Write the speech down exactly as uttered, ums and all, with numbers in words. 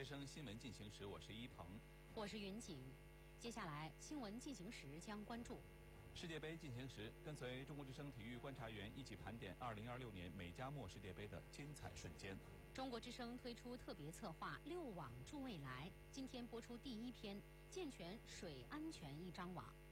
声新闻进行时，我是一鹏， 我是云锦。接下来新闻进行时将关注世界杯进行时，跟随中国之声体育观察员一起盘点二零二六年美加墨世界杯的精彩瞬间。 中国之声推出特别策划“六网助未来”，今天播出第一篇《健全水安全一张网》。